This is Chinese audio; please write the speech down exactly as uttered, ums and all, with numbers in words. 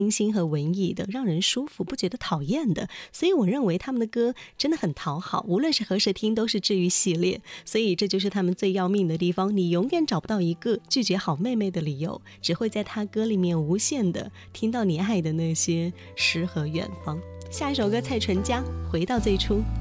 清新和文艺的，让人舒服，不觉得讨厌的。所以我认为他们的歌真的很讨好，无论是何时听都是治愈系列。所以这就是他们最要命的地方，你永远找不到一个拒绝好妹妹的理由，只会在他歌里面无限的听到你爱的那些诗和远方。下一首歌蔡淳佳，回到最初。